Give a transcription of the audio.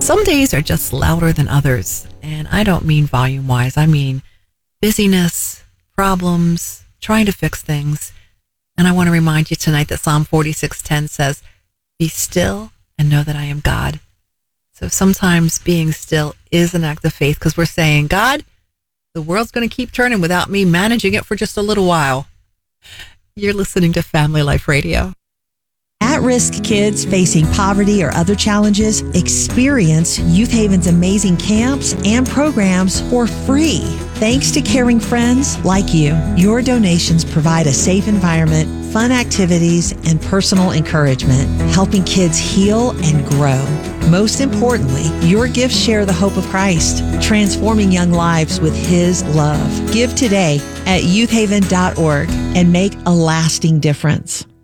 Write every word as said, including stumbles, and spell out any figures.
Some days are just louder than others, and I don't mean volume-wise. I mean busyness, problems, trying to fix things. And I want to remind you tonight that Psalm forty-six ten says, "Be still and know that I am God." So sometimes being still is an act of faith because we're saying, God, the world's going to keep turning without me managing it for just a little while. You're listening to Family Life Radio. At-risk kids facing poverty or other challenges experience Youth Haven's amazing camps and programs for free. Thanks to caring friends like you, your donations provide a safe environment, fun activities, and personal encouragement, helping kids heal and grow. Most importantly, your gifts share the hope of Christ, transforming young lives with His love. Give today at youth haven dot org and make a lasting difference.